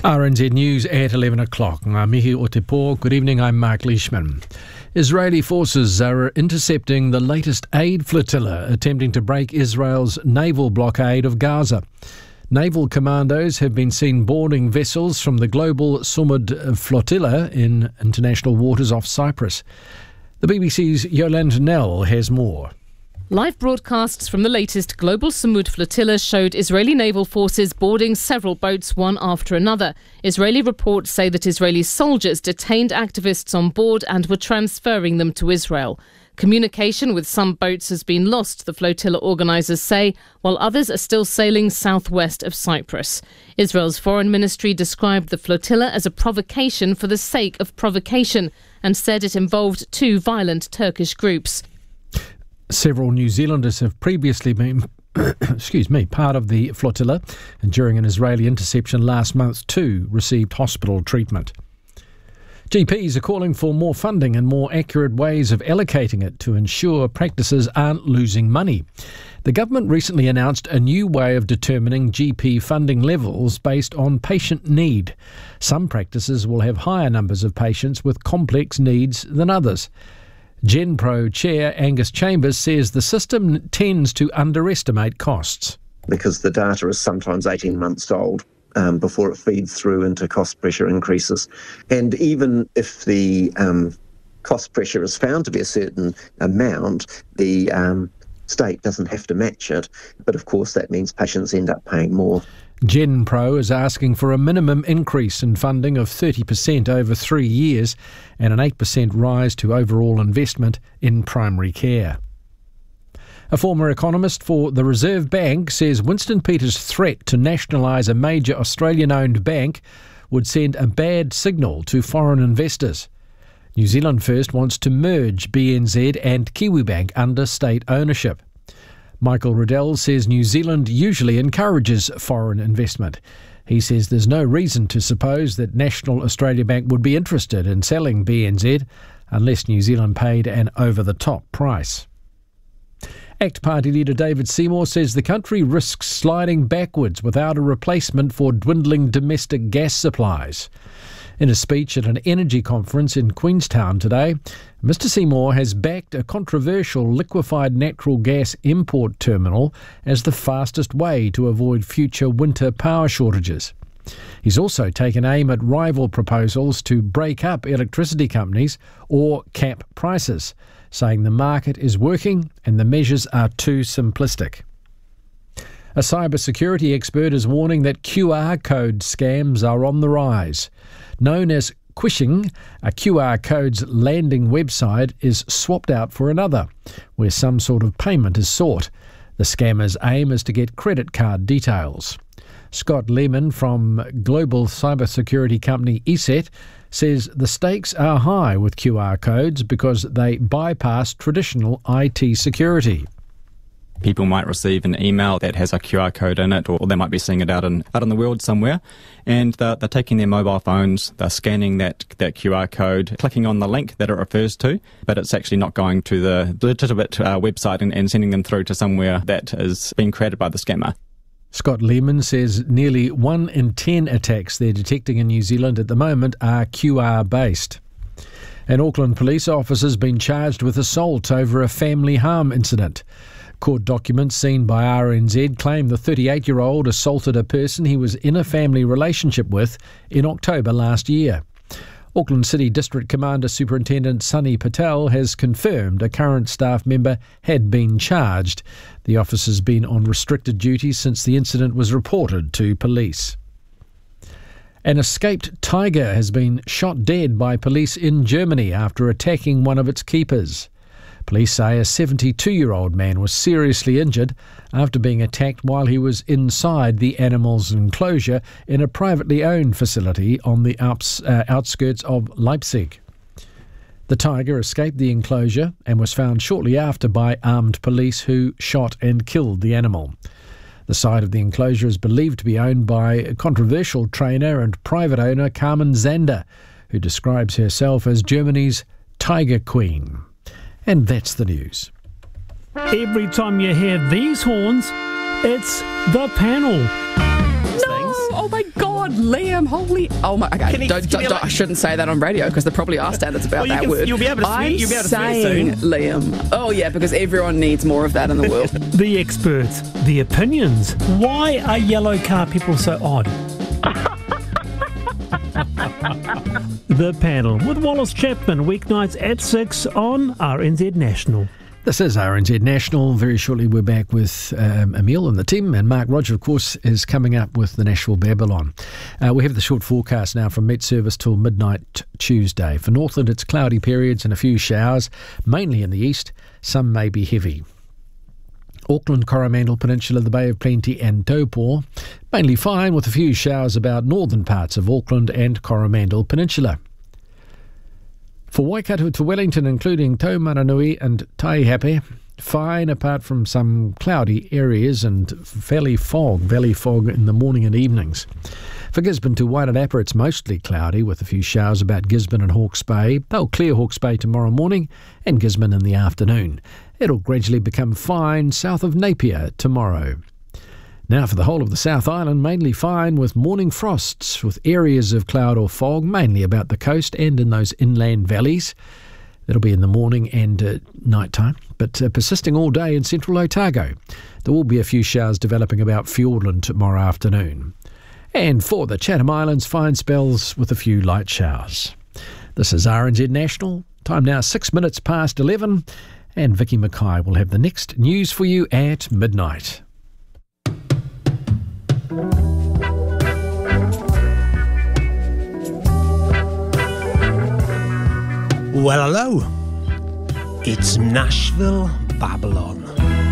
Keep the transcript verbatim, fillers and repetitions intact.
R N Z News at eleven o'clock. I'm Mihi Otepo. Good evening, I'm Mark Leishman. Israeli forces are intercepting the latest aid flotilla attempting to break Israel's naval blockade of Gaza. Naval commandos have been seen boarding vessels from the global Sumud flotilla in international waters off Cyprus. The B B C's Yolande Nell has more. Live broadcasts from the latest Global Sumud flotilla showed Israeli naval forces boarding several boats one after another. Israeli reports say that Israeli soldiers detained activists on board and were transferring them to Israel. Communication with some boats has been lost, the flotilla organisers say, while others are still sailing southwest of Cyprus. Israel's foreign ministry described the flotilla as a provocation for the sake of provocation and said it involved two violent Turkish groups. Several New Zealanders have previously been excuse me, part of the flotilla, and during an Israeli interception last month too received hospital treatment. G Ps are calling for more funding and more accurate ways of allocating it to ensure practices aren't losing money. The government recently announced a new way of determining G P funding levels based on patient need. Some practices will have higher numbers of patients with complex needs than others. GenPro Chair Angus Chambers says the system tends to underestimate costs. Because the data is sometimes eighteen months old um, before it feeds through into cost pressure increases. And even if the um, cost pressure is found to be a certain amount, the um, state doesn't have to match it. But of course that means patients end up paying more. GenPro is asking for a minimum increase in funding of thirty percent over three years and an eight percent rise to overall investment in primary care. A former economist for the Reserve Bank says Winston Peters' threat to nationalise a major Australian-owned bank would send a bad signal to foreign investors. New Zealand First wants to merge B N Z and Kiwibank under state ownership. Michael Riddell says New Zealand usually encourages foreign investment. He says there's no reason to suppose that National Australia Bank would be interested in selling B N Z unless New Zealand paid an over-the-top price. ACT Party leader David Seymour says the country risks sliding backwards without a replacement for dwindling domestic gas supplies. In a speech at an energy conference in Queenstown today, Mr Seymour has backed a controversial liquefied natural gas import terminal as the fastest way to avoid future winter power shortages. He's also taken aim at rival proposals to break up electricity companies or cap prices, saying the market is working and the measures are too simplistic. A cybersecurity expert is warning that Q R code scams are on the rise. Known as Quishing, a Q R code's landing website is swapped out for another, where some sort of payment is sought. The scammer's aim is to get credit card details. Scott Lehman from global cybersecurity company E S E T says the stakes are high with Q R codes because they bypass traditional I T security. People might receive an email that has a Q R code in it, or they might be seeing it out in out in the world somewhere, and they're, they're taking their mobile phones, they're scanning that, that Q R code, clicking on the link that it refers to, but it's actually not going to the legitimate uh, website and, and sending them through to somewhere that is being created by the scammer. Scott Lehman says nearly one in ten attacks they're detecting in New Zealand at the moment are Q R-based. An Auckland police officer has been charged with assault over a family harm incident. Court documents seen by R N Z claim the thirty-eight-year-old assaulted a person he was in a family relationship with in October last year. Auckland City District Commander Superintendent Sunny Patel has confirmed a current staff member had been charged. The officer's been on restricted duty since the incident was reported to police. An escaped tiger has been shot dead by police in Germany after attacking one of its keepers. Police say a seventy-two-year-old man was seriously injured after being attacked while he was inside the animal's enclosure in a privately owned facility on the Alps, uh, outskirts of Leipzig. The tiger escaped the enclosure and was found shortly after by armed police who shot and killed the animal. The site of the enclosure is believed to be owned by controversial trainer and private owner Carmen Zander, who describes herself as Germany's Tiger Queen. And that's the news. Every time you hear these horns, it's the panel. No! Oh my God! Liam, holy... Oh, my... Okay, he- don't, can don't, he don't, like- I shouldn't say that on radio because there probably are standards about Well, you that can- word. you'll be able to swear- I'm you'll be able to swear saying soon. Liam. Oh, yeah, because everyone needs more of that in the world. The experts, the opinions. Why are yellow car people so odd? The Panel with Wallace Chapman, weeknights at six on R N Z National. This is R N Z National. Very shortly we're back with um, Emil and the team, and Mark Roger, of course, is coming up with the Nashville Babylon. Uh, we have the short forecast now from Met Service till midnight Tuesday. For Northland, it's cloudy periods and a few showers, mainly in the east. Some may be heavy. Auckland, Coromandel Peninsula, the Bay of Plenty and Taupo, mainly fine with a few showers about northern parts of Auckland and Coromandel Peninsula. For Waikato to Wellington, including Taumaranui and Taihape, fine apart from some cloudy areas and valley fog, valley fog in the morning and evenings. For Gisborne to Wairarapa, it's mostly cloudy with a few showers about Gisborne and Hawke's Bay. They'll clear Hawke's Bay tomorrow morning and Gisborne in the afternoon. It'll gradually become fine south of Napier tomorrow. Now for the whole of the South Island, mainly fine with morning frosts with areas of cloud or fog, mainly about the coast and in those inland valleys. It'll be in the morning and uh, night time, but uh, persisting all day in central Otago. There will be a few showers developing about Fiordland tomorrow afternoon. And for the Chatham Islands, fine spells with a few light showers. This is R N Z National. Time now six minutes past eleven, and Vicky Mackay will have the next news for you at midnight. Well, hello. It's Nashville Babylon.